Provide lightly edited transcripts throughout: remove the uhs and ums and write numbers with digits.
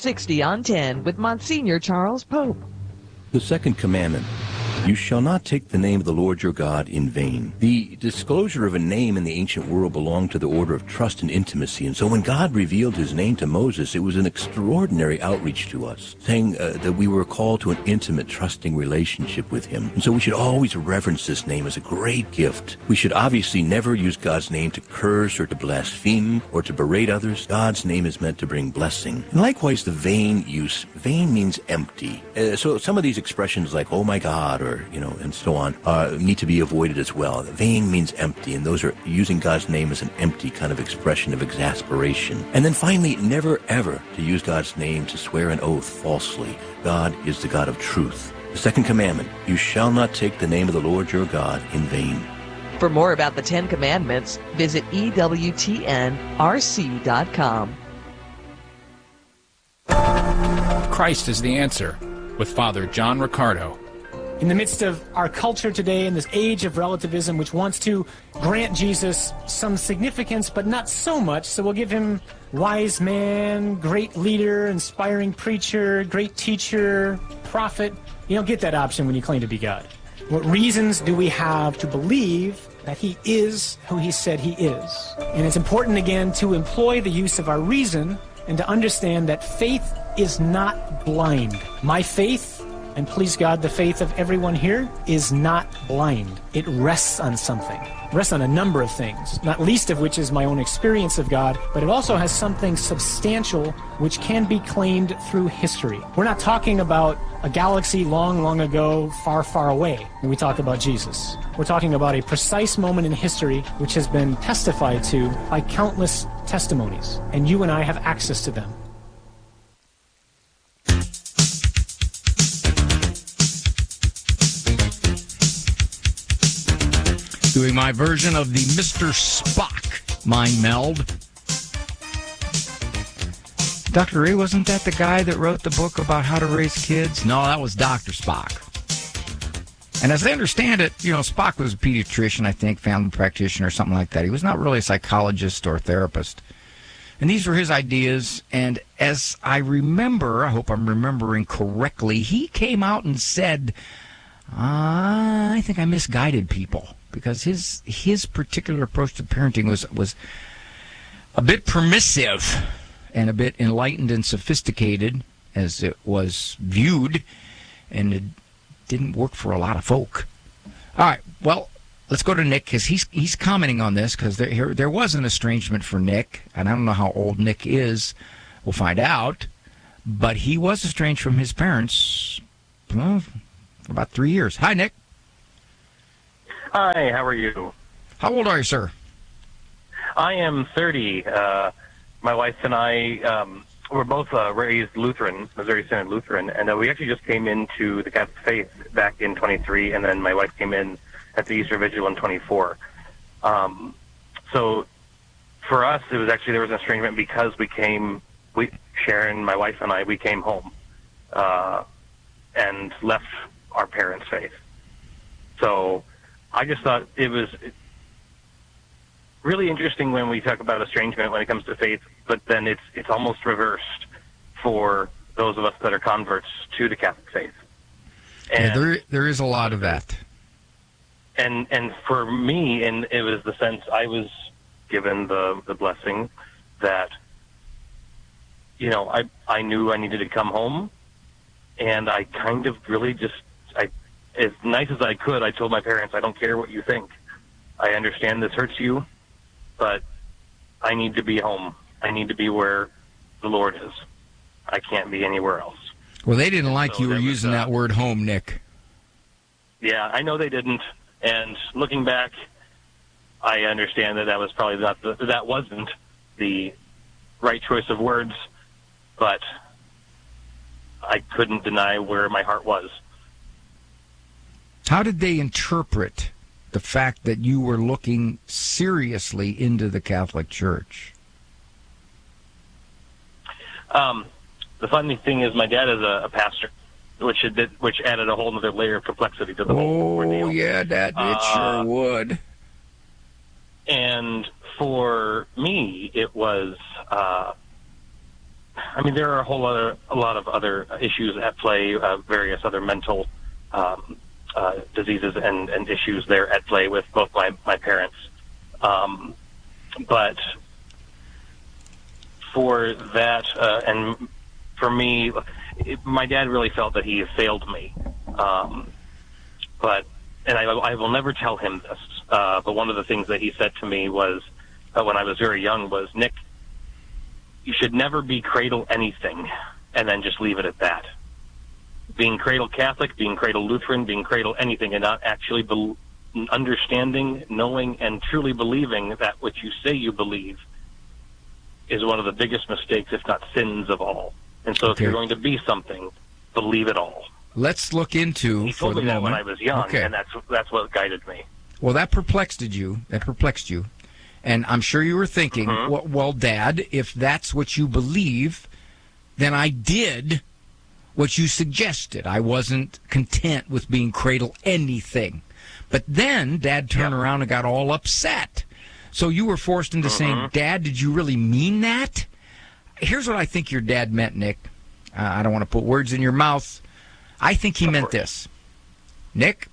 60 on 10 with Monsignor Charles Pope. The second commandment. You shall not take the name of the Lord your God in vain. The disclosure of a name in the ancient world belonged to the order of trust and intimacy. And so when God revealed his name to Moses, it was an extraordinary outreach to us, saying that we were called to an intimate, trusting relationship with him. And so we should always reverence this name as a great gift. We should obviously never use God's name to curse or to blaspheme or to berate others. God's name is meant to bring blessing. And likewise, the vain use. Vain means empty. So some of these expressions like, oh my God, or and so on, need to be avoided as well. Vain means empty, and those are using God's name as an empty kind of expression of exasperation. And then finally, never ever to use God's name to swear an oath falsely. God is the God of truth. The second commandment, you shall not take the name of the Lord your God in vain. For more about the 10 Commandments, visit EWTNRC.com. Christ is the answer, with Father John Riccardo. In the midst of our culture today, in this age of relativism, which wants to grant Jesus some significance, but not so much, so we'll give him wise man, great leader, inspiring preacher, great teacher, prophet. You don't get that option when you claim to be God. What reasons do we have to believe that he is who he said he is? And it's important, again, to employ the use of our reason and to understand that faith is not blind. My faith, and please God, the faith of everyone here, is not blind. It rests on something. It rests on a number of things, not least of which is my own experience of God, but it also has something substantial which can be claimed through history. We're not talking about a galaxy long, long ago, far, far away when we talk about Jesus. We're talking about a precise moment in history which has been testified to by countless testimonies, and you and I have access to them. Doing my version of the Mr. Spock mind meld. Dr. Ray, wasn't that the guy that wrote the book about how to raise kids? No, that was Dr. Spock. And as I understand it, Spock was a pediatrician, I think, family practitioner or something like that. He was not really a psychologist or therapist. And these were his ideas, and as I remember, I hope I'm remembering correctly, he came out and said, I think I misguided people. Because his particular approach to parenting was a bit permissive and a bit enlightened and sophisticated as it was viewed, and it didn't work for a lot of folk. All right, well, let's go to Nick, because he's commenting on this, because there was an estrangement for Nick, and I don't know how old Nick is. We'll find out. But he was estranged from his parents for about 3 years. Hi, Nick. Hi, how are you? How old are you, sir? I am 30. My wife and I were both raised Lutheran, Missouri Synod Lutheran, and we actually just came into the Catholic faith back in 23, and then my wife came in at the Easter Vigil in 24. So for us, it was actually, there was an estrangement because Sharon, my wife and I, we came home and left our parents' faith. So I just thought it was really interesting when we talk about estrangement when it comes to faith, but then it's almost reversed for those of us that are converts to the Catholic faith. And, yeah, there is a lot of that. And for me, and it was the sense I was given the blessing that, I knew I needed to come home, and I kind of really just, as nice as I could, I told my parents, I don't care what you think. I understand this hurts you, but I need to be home. I need to be where the Lord is. I can't be anywhere else. Well, they didn't like you were using that word home, Nick. Yeah, I know they didn't. And looking back, I understand that was probably that wasn't the right choice of words, but I couldn't deny where my heart was. How did they interpret the fact that you were looking seriously into the Catholic Church? The funny thing is my dad is a pastor, which added a whole other layer of complexity to the whole ordeal. Oh, yeah, it sure would. And for me, it was, I mean, there are a lot of other issues at play, various other mental diseases and issues there at play with both my parents. But for that, and for me, my dad really felt that he failed me. And I will never tell him this, but one of the things that he said to me was, when I was very young, was, Nick, you should never be cradle anything and then just leave it at that. Being cradle Catholic, being cradle Lutheran, being cradle anything, and not actually understanding, knowing, and truly believing that what you say you believe is one of the biggest mistakes, if not sins, of all. And so if you're going to be something, believe it all. Let's look into, he told me that when I was young, and that's what guided me. Well, that perplexed you. And I'm sure you were thinking, well, Dad, if that's what you believe, then I did what you suggested. I wasn't content with being cradle anything. But then Dad turned around and got all upset. So you were forced into saying, Dad, did you really mean that? Here's what I think your dad meant, Nick. I don't want to put words in your mouth. I think he meant this. Nick,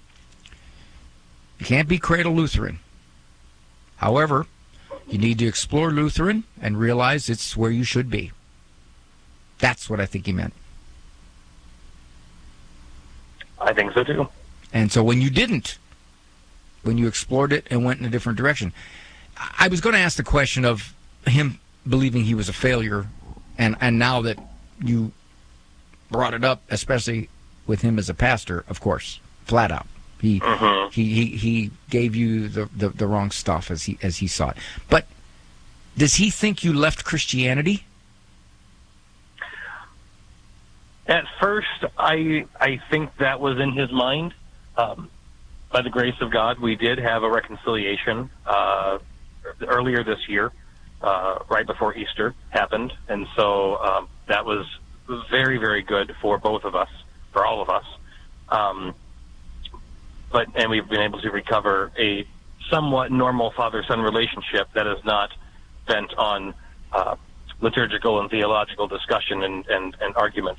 you can't be cradle Lutheran. However, you need to explore Lutheran and realize it's where you should be. That's what I think he meant. I think so, too. And so when you didn't, when you explored it and went in a different direction, I was going to ask the question of him believing he was a failure, and now that you brought it up, especially with him as a pastor, of course, flat out. He gave you the wrong stuff as he saw it. But does he think you left Christianity? At first, I think that was in his mind. By the grace of God, we did have a reconciliation earlier this year, right before Easter happened, and so that was very, very good for both of us, for all of us. And we've been able to recover a somewhat normal father-son relationship that is not bent on liturgical and theological discussion and argument.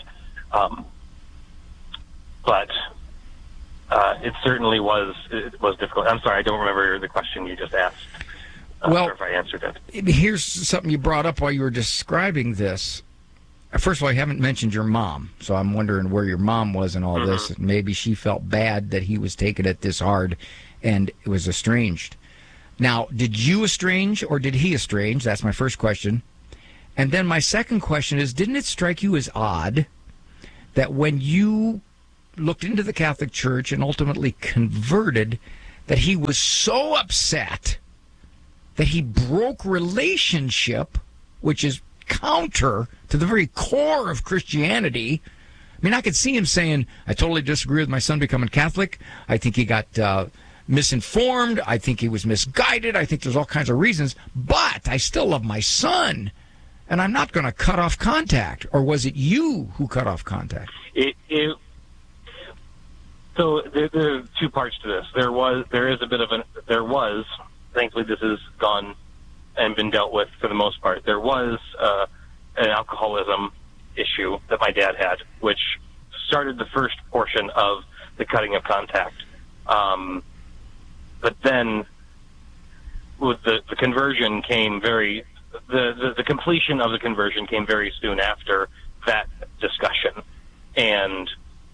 But it certainly was difficult. I'm sorry, I don't remember the question you just asked. I'm not sure if I answered it. Here's something you brought up while you were describing this. First of all, you haven't mentioned your mom, so I'm wondering where your mom was in all this. Maybe she felt bad that he was taking it this hard and it was estranged. Now, did you estrange or did he estrange? That's my first question. And then my second question is, didn't it strike you as odd that when you looked into the Catholic Church and ultimately converted, that he was so upset that he broke relationship, which is counter to the very core of Christianity? I mean, I could see him saying, I totally disagree with my son becoming Catholic. I think he got misinformed. I think he was misguided. I think there's all kinds of reasons. But I still love my son, and I'm not going to cut off contact. Or was it you who cut off contact? So there are two parts to this. There was, thankfully this has gone and been dealt with for the most part. There was an alcoholism issue that my dad had, which started the first portion of the cutting of contact. But then with the conversion came the completion of the conversion came very soon after that discussion. And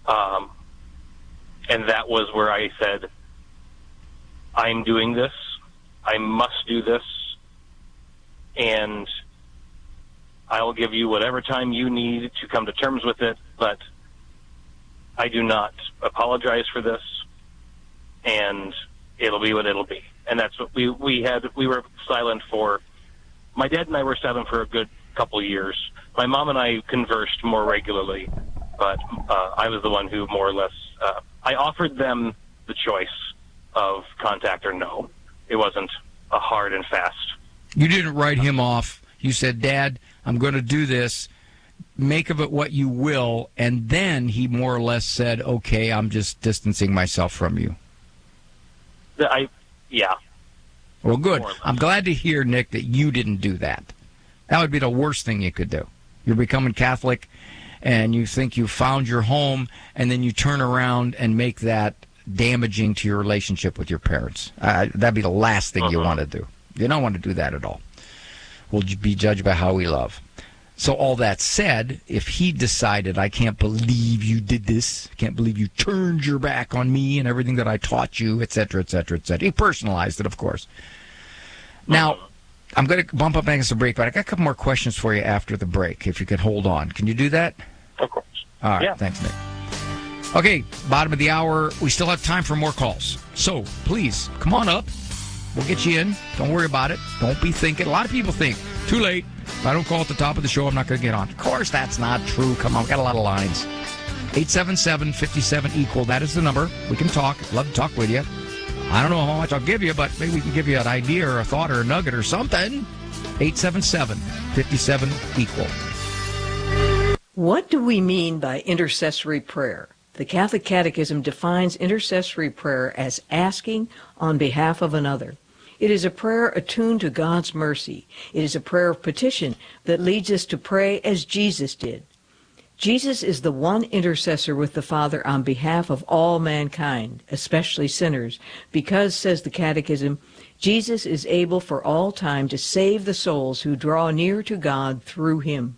that was where I said, I'm doing this. I must do this. And I'll give you whatever time you need to come to terms with it, but I do not apologize for this, and it'll be what it'll be. And that's what we were silent for. My dad and I were silent for a good couple years. My mom and I conversed more regularly, but I was the one who more or less, I offered them the choice of contact or no. It wasn't a hard and fast. You didn't write him off. You said, Dad, I'm going to do this. Make of it what you will. And then he more or less said, okay, I'm just distancing myself from you. Yeah. Well, good. I'm glad to hear, Nick, that you didn't do that. That would be the worst thing you could do. You're becoming Catholic, and you think you found your home, and then you turn around and make that damaging to your relationship with your parents. That'd be the last thing you want to do. You don't want to do that at all. We'll be judged by how we love. So all that said, if he decided, I can't believe you did this, I can't believe you turned your back on me and everything that I taught you, etc., etc., etc. He personalized it, of course. Now, I'm going to bump up against the break, but I got a couple more questions for you after the break, if you could hold on. Can you do that? Of course. All right, yeah. Thanks, Nick. Okay, bottom of the hour. We still have time for more calls. So, please, come on up. We'll get you in. Don't worry about it. Don't be thinking. A lot of people think, too late. If I don't call at the top of the show, I'm not going to get on. Of course, that's not true. Come on, we got a lot of lines. 877-57-EQUAL. That is the number. We can talk. Love to talk with you. I don't know how much I'll give you, but maybe we can give you an idea or a thought or a nugget or something. 877-57-EQUAL. What do we mean by intercessory prayer? The Catholic Catechism defines intercessory prayer as asking on behalf of another. It is a prayer attuned to God's mercy. It is a prayer of petition that leads us to pray as Jesus did. Jesus is the one intercessor with the Father on behalf of all mankind, especially sinners, because, says the Catechism, Jesus is able for all time to save the souls who draw near to God through him.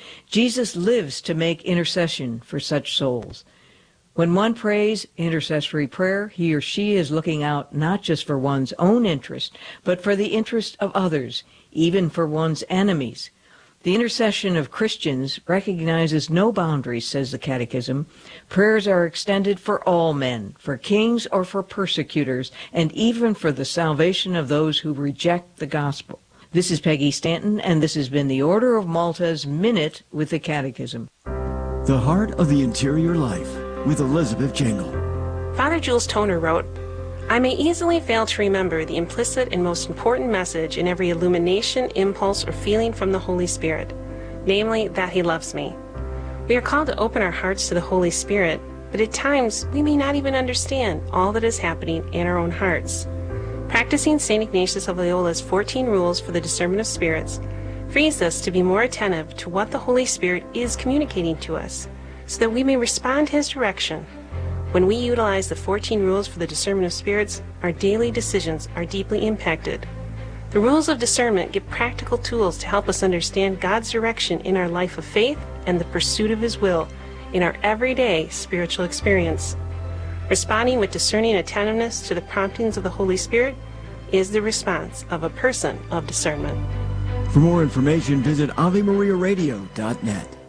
Jesus lives to make intercession for such souls. When one prays intercessory prayer, he or she is looking out not just for one's own interest, but for the interest of others, even for one's enemies. The intercession of Christians recognizes no boundaries, says the Catechism. Prayers are extended for all men, for kings or for persecutors, and even for the salvation of those who reject the gospel. This is Peggy Stanton, and this has been the Order of Malta's Minute with the Catechism. The Heart of the Interior Life with Elizabeth Jangle. Father Jules Toner wrote, I may easily fail to remember the implicit and most important message in every illumination, impulse, or feeling from the Holy Spirit, namely that he loves me. We are called to open our hearts to the Holy Spirit, but at times we may not even understand all that is happening in our own hearts. Practicing St. Ignatius of Loyola's 14 rules for the discernment of spirits frees us to be more attentive to what the Holy Spirit is communicating to us, so that we may respond to his direction. When we utilize the 14 rules for the discernment of spirits, our daily decisions are deeply impacted. The rules of discernment give practical tools to help us understand God's direction in our life of faith and the pursuit of his will in our everyday spiritual experience. Responding with discerning attentiveness to the promptings of the Holy Spirit is the response of a person of discernment. For more information, visit AveMariaRadio.net.